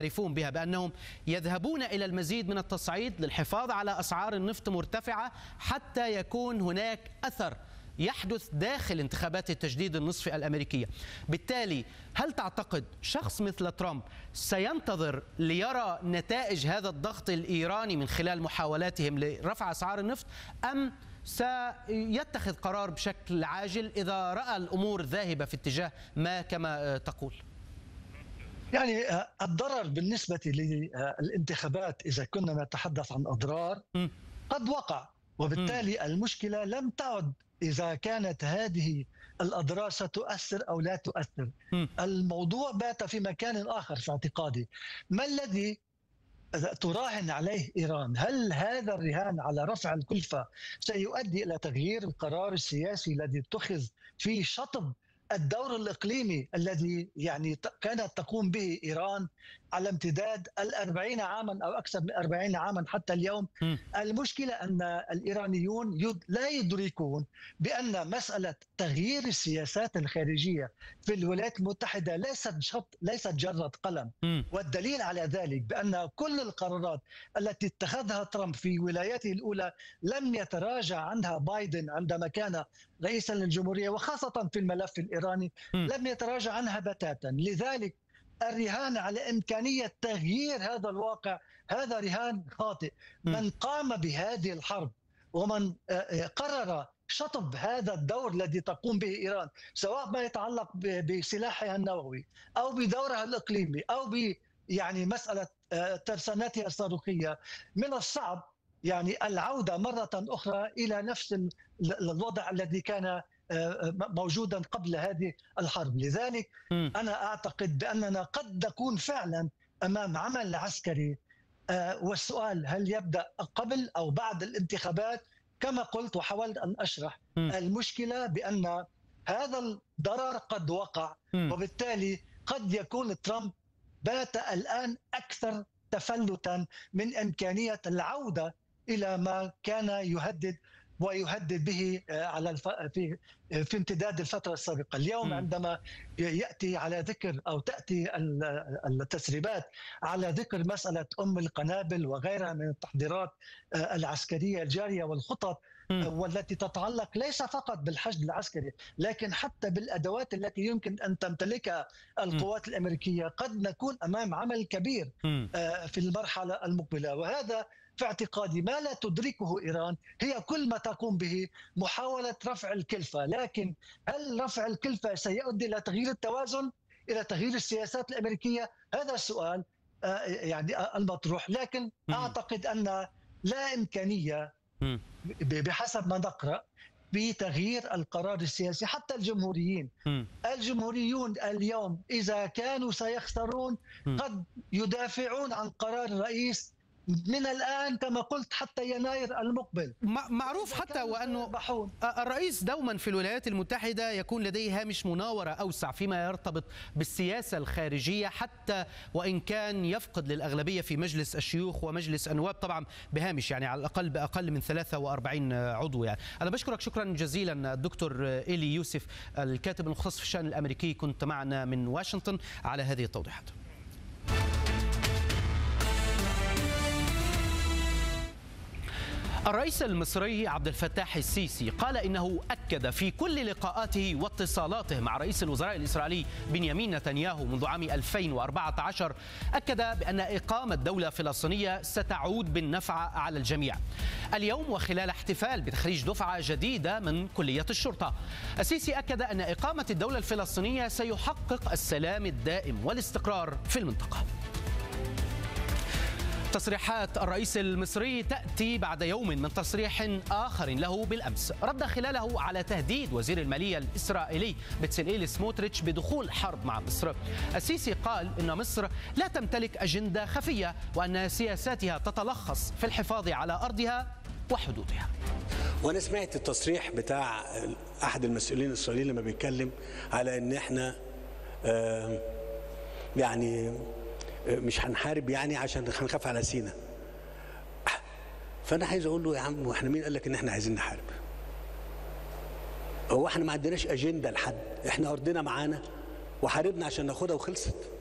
يعرفون بها بأنهم يذهبون إلى المزيد من التصعيد للحفاظ على أسعار النفط مرتفعة حتى يكون هناك أثر يحدث داخل انتخابات التجديد النصفي الأمريكية. بالتالي هل تعتقد شخص مثل ترامب سينتظر ليرى نتائج هذا الضغط الإيراني من خلال محاولاتهم لرفع أسعار النفط، أم سيتخذ قرار بشكل عاجل إذا رأى الأمور ذاهبة في اتجاه ما كما تقول؟ يعني الضرر بالنسبة للانتخابات إذا كنا نتحدث عن أضرار قد وقع، وبالتالي المشكلة لم تعد إذا كانت هذه الأضرار ستؤثر أو لا تؤثر. الموضوع بات في مكان آخر في اعتقادي. ما الذي تراهن عليه إيران؟ هل هذا الرهان على رفع الكلفة سيؤدي إلى تغيير القرار السياسي الذي اتخذ في شطب الدور الإقليمي الذي يعني كانت تقوم به إيران على امتداد 40 عاما أو أكثر من 40 عاما حتى اليوم؟ المشكلة أن الإيرانيون لا يدركون بأن مسألة تغيير السياسات الخارجية في الولايات المتحدة ليست جرة قلم. والدليل على ذلك بأن كل القرارات التي اتخذها ترامب في ولايته الأولى لم يتراجع عنها بايدن عندما كان رئيسا للجمهورية، وخاصة في الملف الإيراني لم يتراجع عنها بتاتا. لذلك الرهان على إمكانية تغيير هذا الواقع هذا رهان خاطئ. من قام بهذه الحرب ومن قرر شطب هذا الدور الذي تقوم به إيران، سواء ما يتعلق بسلاحها النووي أو بدورها الإقليمي أو يعني مسألة ترساناتها الصاروخية، من الصعب يعني العودة مرة أخرى إلى نفس الوضع الذي كان موجودا قبل هذه الحرب. لذلك أنا أعتقد بأننا قد نكون فعلا أمام عمل عسكري، والسؤال هل يبدأ قبل أو بعد الانتخابات؟ كما قلت وحاولت أن أشرح، المشكلة بأن هذا الضرر قد وقع، وبالتالي قد يكون ترامب بات الآن أكثر تفلتا من إمكانية العودة إلى ما كان يهدد به على في امتداد الفترة السابقة. اليوم عندما يأتي على ذكر أو تأتي التسريبات على ذكر مسألة القنابل وغيرها من التحضيرات العسكرية الجارية والخطط والتي تتعلق ليس فقط بالحشد العسكري لكن حتى بالأدوات التي يمكن أن تمتلكها القوات الأمريكية، قد نكون أمام عمل كبير في المرحلة المقبلة. وهذا في اعتقادي ما لا تدركه إيران. هي كل ما تقوم به محاولة رفع الكلفة، لكن هل رفع الكلفة سيؤدي إلى تغيير التوازن، إلى تغيير السياسات الأمريكية؟ هذا السؤال يعني المطروح. لكن أعتقد أن لا إمكانية بحسب ما نقرأ بتغيير القرار السياسي. حتى الجمهوريون اليوم إذا كانوا سيخسرون قد يدافعون عن قرار الرئيس من الآن كما قلت حتى يناير المقبل. معروف حتى وأنه الرئيس دوما في الولايات المتحدة يكون لديه هامش مناورة أوسع فيما يرتبط بالسياسة الخارجية، حتى وإن كان يفقد للأغلبية في مجلس الشيوخ ومجلس النواب، طبعا بهامش يعني على الأقل بأقل من 43 عضو. يعني أنا بشكرك شكرا جزيلا الدكتور إيلي يوسف، الكاتب المختص في الشأن الأمريكي، كنت معنا من واشنطن على هذه التوضيحات. الرئيس المصري عبد الفتاح السيسي قال إنه أكد في كل لقاءاته واتصالاته مع رئيس الوزراء الإسرائيلي بنيامين نتنياهو منذ عام 2014 أكد بأن إقامة دولة فلسطينية ستعود بالنفع على الجميع. اليوم وخلال احتفال بتخريج دفعة جديدة من كلية الشرطة، السيسي أكد أن إقامة الدولة الفلسطينية سيحقق السلام الدائم والاستقرار في المنطقة. تصريحات الرئيس المصري تأتي بعد يوم من تصريح آخر له بالأمس رد خلاله على تهديد وزير المالية الإسرائيلي بتسليل سموتريتش بدخول حرب مع مصر. السيسي قال إن مصر لا تمتلك أجندة خفية وأن سياساتها تتلخص في الحفاظ على أرضها وحدودها. وأنا سمعت التصريح بتاع أحد المسؤولين الإسرائيليين لما بيتكلم على إن إحنا يعني مش هنحارب يعني عشان هنخاف على سينا. فانا عايز اقول له يا عم، واحنا مين قال لك ان احنا عايزين نحارب؟ هو احنا ما عندناش اجنده لحد، احنا ارضنا معانا وحاربنا عشان ناخدها وخلصت.